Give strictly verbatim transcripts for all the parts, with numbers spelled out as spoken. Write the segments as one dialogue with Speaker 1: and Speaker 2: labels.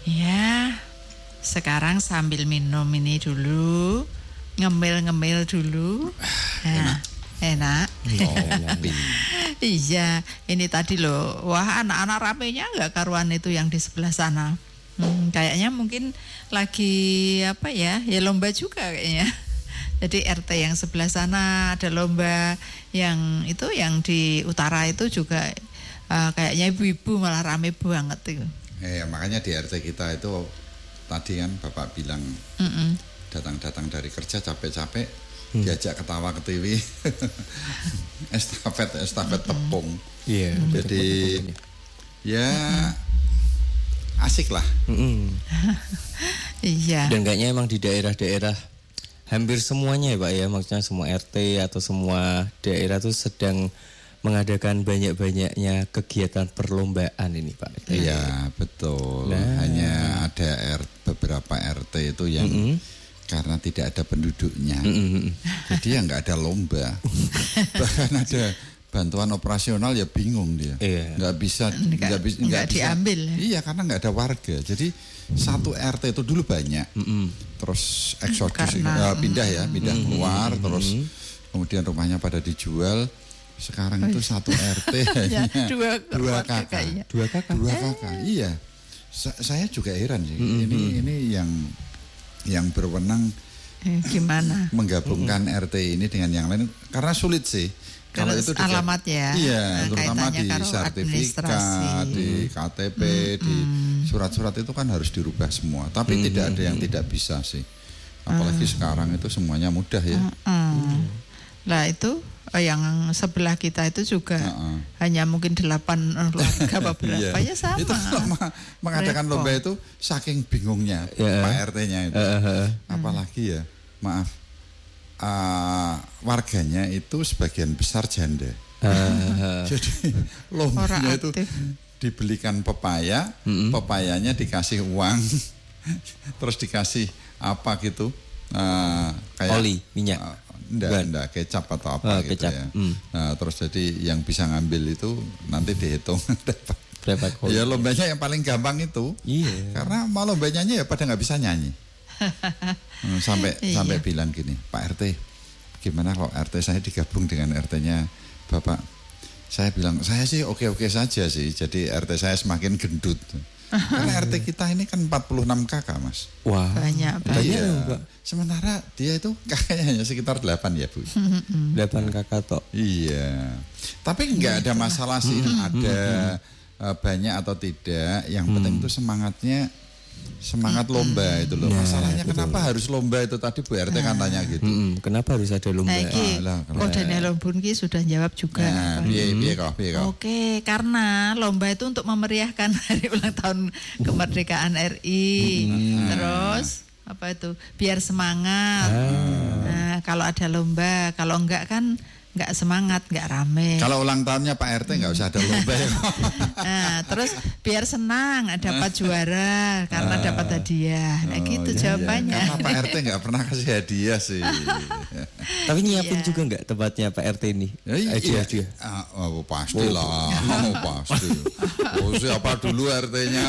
Speaker 1: Ya, sekarang sambil minum ini dulu, ngemil-ngemil dulu. Nah, enak.
Speaker 2: Oh,
Speaker 1: Iya, ini tadi loh, wah anak-anak ramenya nggak karuan itu yang di sebelah sana. Hmm, kayaknya mungkin lagi apa ya, ya lomba juga kayaknya. Jadi R T yang sebelah sana ada lomba, yang itu yang di utara itu juga uh, kayaknya ibu-ibu malah rame banget itu.
Speaker 3: Eh, makanya di R T kita itu tadi kan Bapak bilang
Speaker 1: Mm-mm.
Speaker 3: datang-datang dari kerja capek-capek, hmm. diajak ketawa ketiwi, estafet estafet mm-hmm. tepung.
Speaker 2: Iya. Yeah,
Speaker 3: jadi ya mm-hmm. asik lah.
Speaker 2: Mm-hmm.
Speaker 1: Iya.
Speaker 2: Dan kayaknya emang di daerah-daerah hampir semuanya ya Pak ya, maksudnya semua R T atau semua daerah tuh sedang mengadakan banyak-banyaknya kegiatan perlombaan ini Pak.
Speaker 3: Iya betul.
Speaker 2: Nah.
Speaker 3: Hanya ada R, beberapa R T itu yang mm-hmm. karena tidak ada penduduknya, mm-hmm. jadi ya nggak ada lomba. Bahkan ada bantuan operasional ya bingung dia,
Speaker 2: iya.
Speaker 3: nggak bisa, nggak bisa,
Speaker 1: nggak diambil.
Speaker 3: Iya karena nggak ada warga. Jadi satu R T itu dulu banyak, mm-hmm. terus eksodus
Speaker 1: karena,
Speaker 3: uh, pindah ya, pindah mm-hmm. keluar,
Speaker 2: mm-hmm.
Speaker 3: terus kemudian rumahnya pada dijual. Sekarang itu satu R T
Speaker 1: ya,
Speaker 3: hanya
Speaker 1: dua,
Speaker 3: dua kakak,
Speaker 2: dua kakak,
Speaker 3: dua kakak. Eh. Iya, Sa- saya juga heran sih.
Speaker 2: Mm-hmm.
Speaker 3: Ini ini yang yang berwenang
Speaker 1: eh, gimana
Speaker 3: menggabungkan mm-hmm. R T ini dengan yang lain karena sulit sih.
Speaker 1: Kalau itu alamat ya,
Speaker 3: iya,
Speaker 1: nah,
Speaker 3: terutama di sertifikat, di K T P, mm-hmm. di surat-surat itu kan harus dirubah semua. Tapi mm-hmm. tidak ada yang tidak bisa sih. Apalagi mm-hmm. sekarang itu semuanya mudah ya.
Speaker 1: Mm-hmm. Mm-hmm. Lah itu yang sebelah kita itu juga uh-uh. hanya mungkin delapan keluarga apa berapa ya sama.
Speaker 3: Itu mengadakan lomba itu saking bingungnya yeah. Pak R T-nya itu. Uh-huh. Apalagi ya, maaf, uh, warganya itu sebagian besar janda. Uh-huh. Jadi lombanya itu dibelikan pepaya, uh-huh. pepayanya dikasih uang, terus dikasih apa gitu, uh, kayak
Speaker 2: oli, minyak. Uh,
Speaker 3: Enggak, enggak, kecap atau apa
Speaker 2: oh,
Speaker 3: gitu
Speaker 2: kecap.
Speaker 3: ya.
Speaker 2: Mm.
Speaker 3: Nah, terus jadi yang bisa ngambil itu nanti dihitung
Speaker 2: berapa kali.
Speaker 3: Ya lombanya yang paling gampang itu.
Speaker 2: Iya.
Speaker 3: Karena mau lombanya ya pada nggak bisa nyanyi. hmm, sampai
Speaker 1: iya.
Speaker 3: sampai bilang gini, Pak R T, gimana kalau R T saya digabung dengan R T-nya Bapak? Saya bilang, saya sih oke-oke saja sih. Jadi R T saya semakin gendut. Karena R T kita ini kan empat puluh enam kakak Mas.
Speaker 2: Wah,
Speaker 1: banyak
Speaker 2: banyak
Speaker 3: iya.
Speaker 2: Mbak.
Speaker 3: Sementara dia itu kakaknya hanya sekitar delapan ya Bu.
Speaker 2: delapan kakak tok.
Speaker 3: Iya. Tapi enggak ada masalah sih, ada uh, banyak atau tidak. Yang penting itu semangatnya semangat lomba itu loh.
Speaker 2: Nah,
Speaker 3: masalahnya
Speaker 2: betul.
Speaker 3: Kenapa harus lomba itu tadi Bu R T kan tanya gitu.
Speaker 2: Mm-mm. Kenapa harus ada lomba?
Speaker 1: Nah, iki kodene lombun ki sudah jawab juga.
Speaker 3: Nah, piye piye kok, piye kok.
Speaker 1: Oke, karena lomba itu untuk memeriahkan hari ulang tahun kemerdekaan R I. Hmm. Terus apa itu? Biar semangat. Ah. Nah, kalau ada lomba, kalau enggak kan enggak semangat, enggak rame.
Speaker 3: Kalau ulang tahunnya Pak R T enggak usah ada lomba.
Speaker 1: Nah, terus biar senang dapat juara karena dapat hadiah. Nah,
Speaker 3: oh,
Speaker 1: gitu
Speaker 3: iya,
Speaker 1: jawabannya.
Speaker 3: Iya. Karena Pak R T enggak pernah kasih hadiah sih.
Speaker 2: Tapi nyiapin
Speaker 1: iya.
Speaker 2: juga enggak tempatnya Pak R T ini?
Speaker 3: Ya, iya.
Speaker 2: Hadiah.
Speaker 3: Ah, oh, pastilah. Oh, pasti. Oh, siapa dulu R T-nya?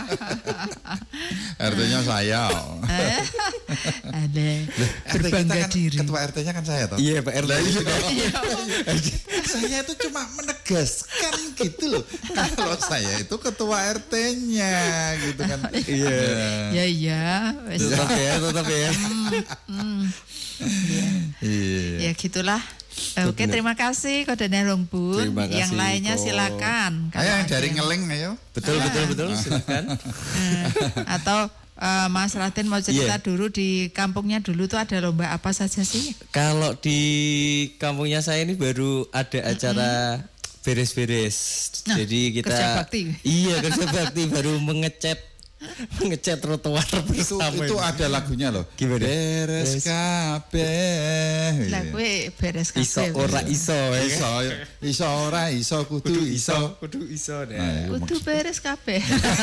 Speaker 3: R T-nya saya.
Speaker 1: Ada berbangga diri.
Speaker 3: Ketua R T-nya kan saya toh.
Speaker 2: Iya, Pak R T.
Speaker 3: Saya itu cuma menegaskan gitu loh. Kalau saya itu ketua R T-nya gitu kan.
Speaker 2: Iya.
Speaker 1: Ya iya.
Speaker 2: Tetap ya, tetap ya.
Speaker 3: Iya.
Speaker 1: Ya gitulah. Oke, terima kasih Kodene Longbun. Yang lainnya
Speaker 2: kok.
Speaker 1: silakan.
Speaker 3: Ayo yang dari ngeling ayo.
Speaker 2: Betul, betul, betul. Silakan.
Speaker 1: Atau uh, Mas Raden mau cerita yeah. dulu di kampungnya dulu tuh ada lomba apa saja sih?
Speaker 2: Kalau di kampungnya saya ini baru ada acara mm-hmm. beres-beres. Nah, jadi kita
Speaker 1: kerja bakti.
Speaker 2: Iya, kerja bakti baru mengecat ngecat trotoar bersama.
Speaker 3: Itu, itu ada lagunya loh.
Speaker 2: Gimana?
Speaker 3: Beres kabeh.
Speaker 1: Lah kowe beres kabeh.
Speaker 2: Iso ora iso,
Speaker 3: iso, iso ora iso kudu iso,
Speaker 2: kudu iso deh.
Speaker 1: Nah, kudu beres kabeh.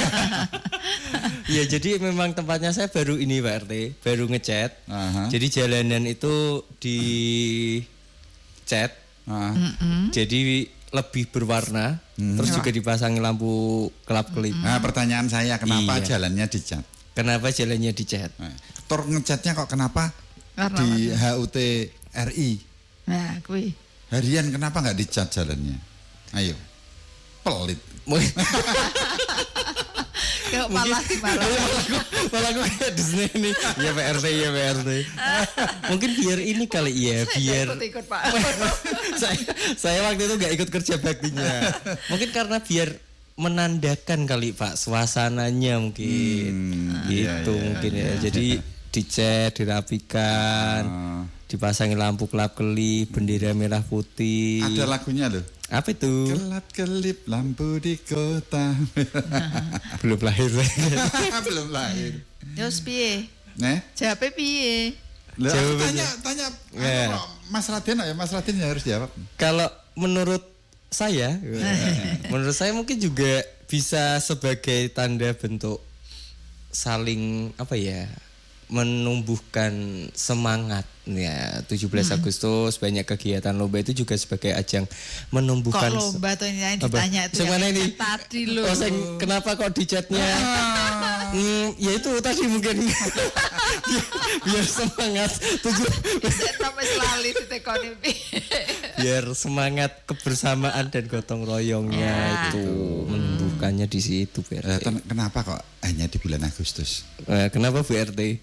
Speaker 2: Ya jadi memang tempatnya saya baru ini Pak R T, baru ngecat. Uh-huh. Jadi jalanan itu di cat. Uh-huh. Jadi lebih berwarna, hmm. terus juga dipasangi lampu kelap-kelip.
Speaker 3: Nah, pertanyaan saya kenapa
Speaker 2: iya.
Speaker 3: jalannya dicat?
Speaker 2: Kenapa jalannya dicat?
Speaker 3: Nah, tur ngecatnya kok kenapa
Speaker 1: Karena
Speaker 3: di
Speaker 1: apa?
Speaker 3: H U T R I?
Speaker 1: Nah, kui.
Speaker 3: Harian kenapa nggak dicat jalannya? Ayo, pelit.
Speaker 1: Kok malah dimarahin.
Speaker 2: Malah gue kayak Disney nih. Ya P R T, ya P R T. Mungkin biar ini kali ya, biar
Speaker 1: ikut-ikut Pak.
Speaker 2: saya, saya waktu itu nggak ikut kerja baktinya. Mungkin karena biar menandakan kali Pak suasananya mungkin. Hmm, gitu iya, iya, mungkin iya. ya. Jadi dicat, dirapikan, oh. dipasangi lampu kelap-kelip, bendera merah putih.
Speaker 3: Ada lagunya loh.
Speaker 2: Apa itu?
Speaker 3: Kelap-kelip lampu di kota.
Speaker 2: Belum lahir.
Speaker 3: Belum lahir.
Speaker 1: Yos piye?
Speaker 3: Nih?
Speaker 1: Jawabnya piye?
Speaker 3: Lah, tanya tanya yeah. Mas Raden ya, Mas Raden yang harus jawab.
Speaker 2: Kalau menurut saya, menurut saya mungkin juga bisa sebagai tanda bentuk saling apa ya? Menumbuhkan semangat ya tujuh belas hmm. Agustus banyak kegiatan lomba itu juga sebagai ajang menumbuhkan.
Speaker 1: Kok lomba tuh yang ditanya itu
Speaker 2: yang ini
Speaker 1: tadi loh.
Speaker 2: Oh, saya, kenapa kok dicatnya? Ah. Hmm, ya itu tadi mungkin biar semangat tujuh
Speaker 1: sampai selalu ditekoni.
Speaker 2: Biar semangat kebersamaan dan gotong royongnya ah. itu menumbuhkannya di situ. B R T.
Speaker 3: Eh, kenapa kok hanya di bulan Agustus?
Speaker 2: Eh, kenapa B R T?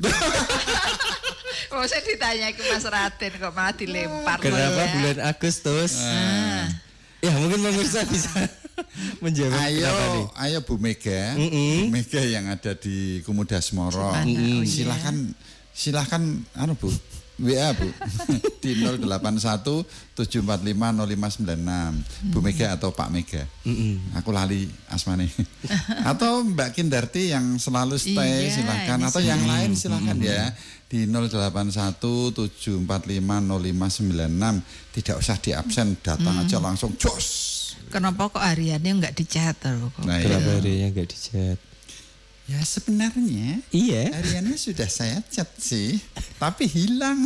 Speaker 1: Oh, saya ditanya ke Mas Raden kok malah dilempar.
Speaker 2: Kenapa
Speaker 1: ya?
Speaker 2: bulan Agustus? Ah. Ya mungkin pemirsa bisa menjawab.
Speaker 3: Ayo, ayo Bu Mega, mm -mm. Bu Mega yang ada di Kumudasmoro. Mm -mm. Silahkan, silahkan, anu Bu, W A Bu di nol delapan satu tujuh empat lima nol lima sembilan enam. Mm. Bu Mega atau Pak Mega. Mm -mm. Aku lali asmane. Atau Mbak Kindarti yang selalu stay, iya, silahkan. Atau yang mm. lain silahkan mm. ya. Di nol delapan satu tujuh empat lima nol lima sembilan enam. Tidak usah di absen, datang hmm. aja langsung jos.
Speaker 1: Kenapa kok hariannya enggak dicat?
Speaker 2: Nah, kenapa iya. hariannya enggak dicat?
Speaker 3: Ya sebenarnya
Speaker 2: iya.
Speaker 3: hariannya sudah saya cat sih, tapi hilang.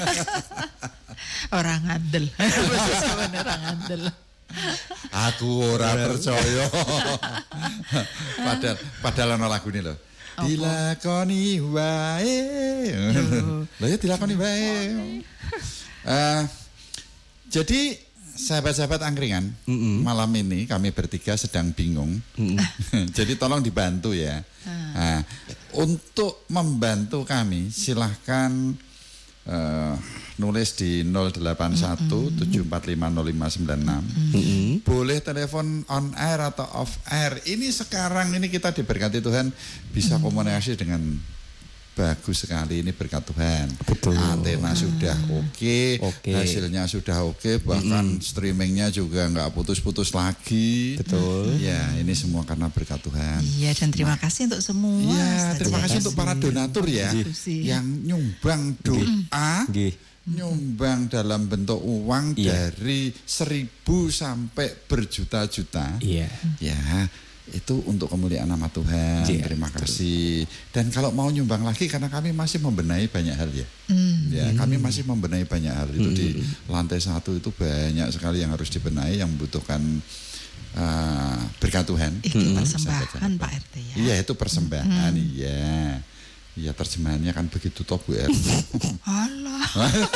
Speaker 1: Orang ngandel. Orang ngandel.
Speaker 3: Aku ora percaya. Padahal padahal ana lagu ini loh. Dilakoni wae. Lah ya dilakoni wae. Uh, jadi sahabat-sahabat angkringan, mm -hmm. malam ini kami bertiga sedang bingung. Mm -hmm. Jadi tolong dibantu ya. Nah, untuk membantu kami silahkan uh, nulis di nol delapan satu tujuh empat lima nol lima sembilan enam. Mm-hmm. Boleh telepon on air atau off air. Ini sekarang ini kita diberkati Tuhan bisa mm-hmm. komunikasi dengan bagus sekali, ini berkat Tuhan.
Speaker 2: Betul.
Speaker 3: Antena sudah oke, okay,
Speaker 2: okay.
Speaker 3: hasilnya sudah oke, okay, bahkan mm-hmm. streamingnya juga nggak putus-putus lagi.
Speaker 2: Betul.
Speaker 3: Ya, ini semua karena berkat Tuhan.
Speaker 1: Iya, dan terima kasih untuk semua.
Speaker 3: Iya, terima kasih untuk para donatur ya,
Speaker 1: Gih.
Speaker 3: yang nyumbang doa.
Speaker 2: Gih.
Speaker 3: Nyumbang dalam bentuk uang yeah. dari seribu sampai berjuta-juta.
Speaker 2: Iya.
Speaker 3: Yeah. Ya, itu untuk kemuliaan nama Tuhan. Yeah, Terima betul. kasih. Dan kalau mau nyumbang lagi karena kami masih membenahi banyak hal ya. Mm. Ya, mm. kami masih membenahi banyak hal itu mm. di lantai satu itu banyak sekali yang harus dibenahi yang membutuhkan uh, berkat Tuhan.
Speaker 1: Itu mm. persembahan Pak R T ya.
Speaker 3: Iya, itu persembahan. Mm. Iya. Iya, terjemahannya kan begitu toh Bu R.
Speaker 1: Alah.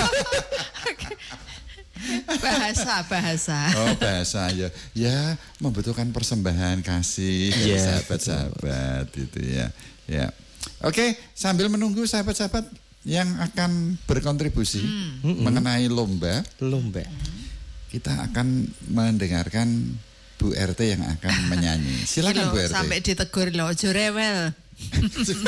Speaker 1: bahasa bahasa
Speaker 3: oh bahasa ya ya membutuhkan persembahan kasih dari yeah, sahabat-sahabat itu ya ya oke sambil menunggu sahabat-sahabat yang akan berkontribusi hmm. mengenai lomba
Speaker 2: lomba
Speaker 3: kita akan mendengarkan Bu R T yang akan menyanyi silakan Bu R T
Speaker 1: sampai ditegur loh ojo rewel